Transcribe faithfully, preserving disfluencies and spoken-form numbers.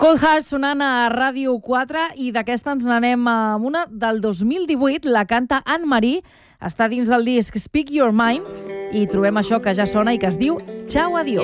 Cold Heart sonant a Ràdio quatre i d'aquesta ens n'anem amb una del dos mil divuit, la canta Anne-Marie, està dins del disc Speak Your Mind i trobem això que ja sona i que es diu Ciao Adiós.